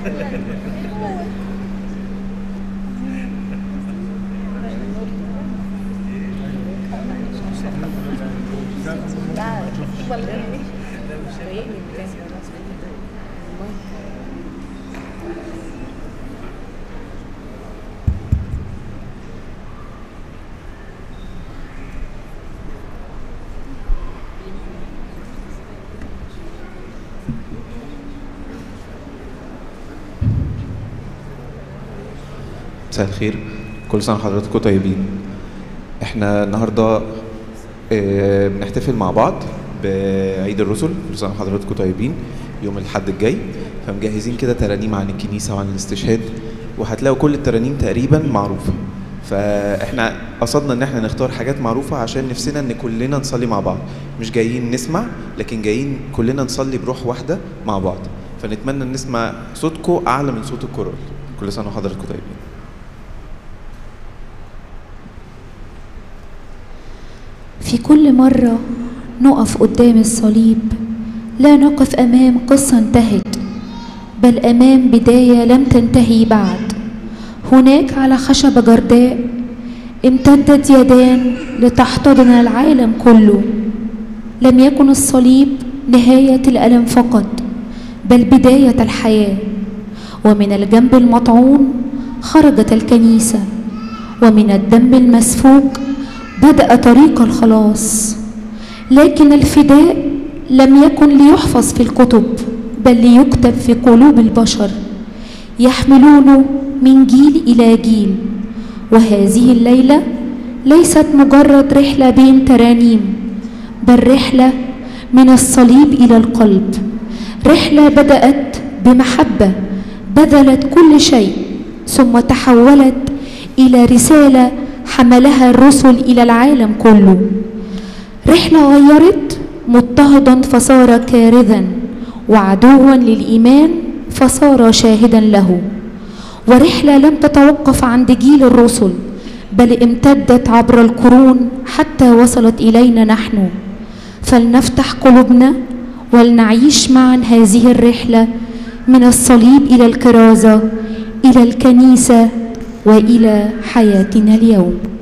مساء الخير، كل سنة وحضراتكم طيبين. احنا النهارده بنحتفل مع بعض بعيد الرسل. كل سنة وحضراتكم طيبين يوم الأحد الجاي. فمجهزين كده ترانيم عن الكنيسة وعن الاستشهاد، وهتلاقوا كل الترانيم تقريبا معروفة. فاحنا قصدنا ان احنا نختار حاجات معروفة عشان نفسنا ان كلنا نصلي مع بعض، مش جايين نسمع لكن جايين كلنا نصلي بروح واحدة مع بعض. فنتمنى ان نسمع صوتكم اعلى من صوت الكورال. كل سنة وحضراتكم طيبين. في كل مرة نقف قدام الصليب لا نقف أمام قصة انتهت، بل أمام بداية لم تنتهي بعد. هناك على خشبة جرداء امتدت يدان لتحتضن العالم كله. لم يكن الصليب نهاية الألم فقط، بل بداية الحياة. ومن الجنب المطعون خرجت الكنيسة، ومن الدم المسفوك بدأ طريق الخلاص. لكن الفداء لم يكن ليحفظ في الكتب، بل ليكتب في قلوب البشر يحملونه من جيل إلى جيل. وهذه الليلة ليست مجرد رحلة بين ترانيم، بل رحلة من الصليب إلى القلب. رحلة بدأت بمحبة بذلت كل شيء، ثم تحولت إلى رسالة حملها الرسل إلى العالم كله. رحلة غيرت مضطهدا فصار كارثا، وعدوا للإيمان فصار شاهدا له. ورحلة لم تتوقف عند جيل الرسل، بل امتدت عبر القرون حتى وصلت إلينا نحن. فلنفتح قلوبنا ولنعيش معا هذه الرحلة من الصليب إلى الكرازة، إلى الكنيسة، وإلى حياتنا اليوم.